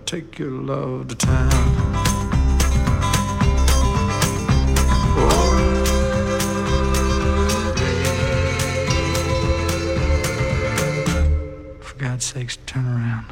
take your love to town. For God's sakes, turn around.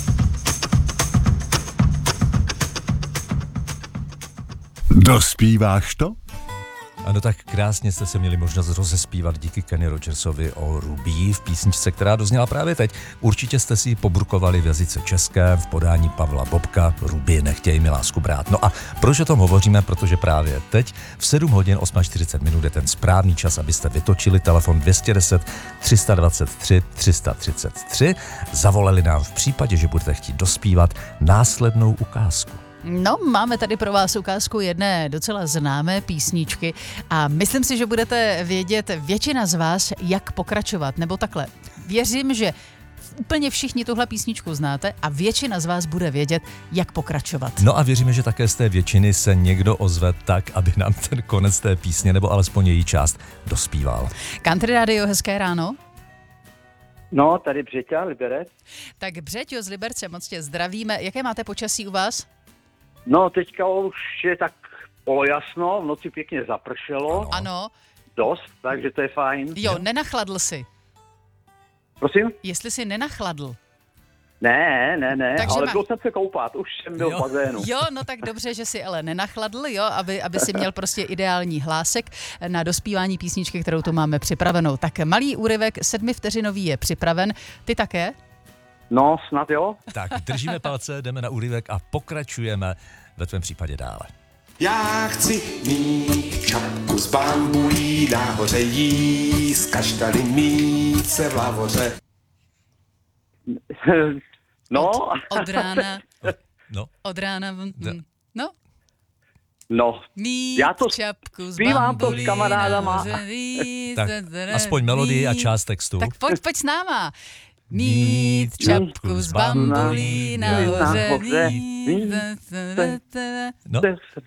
Dospíváš to? Ano, tak krásně jste se měli možnost rozespívat díky Kenny Rogersovi o Ruby v písničce, která dozněla právě teď. Určitě jste si ji pobrukovali v jazyce českém v podání Pavla Bobka. Ruby, nechtěj mi lásku brát. No a proč o tom hovoříme? Protože právě teď v 7 hodin 48 minut je ten správný čas, abyste vytočili telefon 210 323 333. Zavolali nám v případě, že budete chtít dospívat následnou ukázku. No, máme tady pro vás ukázku jedné docela známé písničky a myslím si, že budete vědět většina z vás, jak pokračovat, nebo takhle. Věřím, že úplně všichni tuhle písničku znáte a většina z vás bude vědět, jak pokračovat. No a věříme, že také z té většiny se někdo ozve tak, aby nám ten konec té písně, nebo alespoň její část dospíval. Country Radio, hezké ráno. No, tady Břeťa, Liberec. Tak Břeťo z Liberce, moc tě zdravíme. Jaké máte počasí u vás? No, teďka už je tak polojasno, v noci pěkně zapršelo. Ano. Dost, takže to je fajn. Jo, nenachladl jsi. Prosím? Jestli jsi nenachladl. Ne, Takže ale byl jsem se koupat, už jsem byl v bazénu. Jo, no tak dobře, že jsi ale nenachladl, jo, aby si měl prostě ideální hlásek na dospívání písničky, kterou tu máme připravenou. Tak malý úryvek 7vteřinový je připraven, ty také? No, snad jo. Tak, držíme palce, jdeme na úryvek a pokračujeme ve tvém případě dále. Já chci mít čapku z bambulí, nahoře jíst kaštaly, mít se v lavoře. No. Od rána. No. Od rána. No. No. Mít já to čapku z zpívám to bambulí, s kamarádama. Tak, aspoň melodii a část textu. Tak pojď s náma. Mít čapku z bambulí nahoře. No.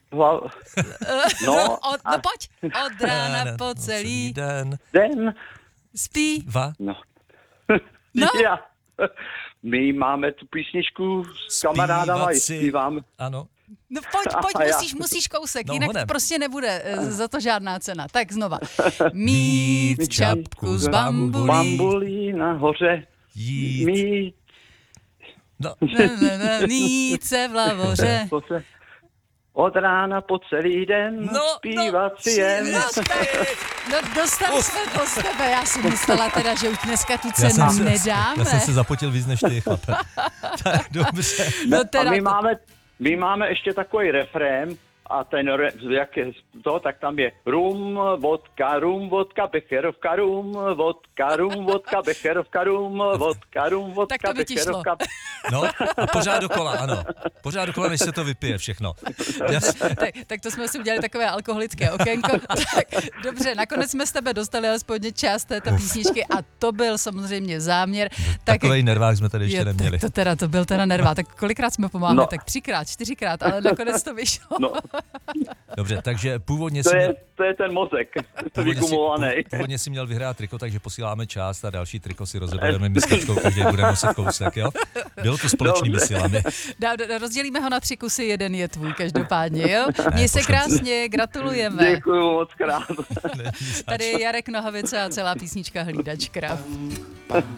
No pojď. Od rána po celý den. Zpíva. No. No. Já. My máme tu písničku s kamarádama a zpíváme. Ano. No pojď, musíš kousek, no, jinak prostě nebude za to žádná cena. Tak znova. Mít čapku z bambulí nahoře. Mít. No. Mít se v lavoře. Od rána po celý den zpívat si jen. No dostali jsme to z tebe, já si myslela teda, že už dneska tu cenu nedáme. Já jsem se zapotil víc než ty, chlape. Tak dobře. No teda a my máme ještě takový refrén a ten, jak je to, tak tam je rum, vodka, becherovka, rum, vodka, becherovka, vodka, tak to by ti šlo. No a pořád dokola, ano. Pořád dokola, než se to vypije všechno. Tak to jsme si udělali takové alkoholické okénko. Tak, dobře, nakonec jsme z tebe dostali alespoň část této písničky a to byl samozřejmě záměr. Takovej nervák jsme tady ještě neměli. To byl teda nervák. Tak kolikrát jsme pomáhali? No. Tak 3krát, 4krát, ale nakonec to vyšlo. No. Dobře, takže původně to je ten mozek vygumovaný. Původně si měl vyhrát triko, takže posíláme část a další triko si rozebereme miskačkou, každý bude nosit kousek, jo? Bylo to společnými silami. Rozdělíme ho na 3 kusy, jeden je tvůj každopádně, jo? Měj se krásně, gratulujeme. Děkuju moc krát. Tady je Jarek Nohavice a celá písnička Hlídač krav.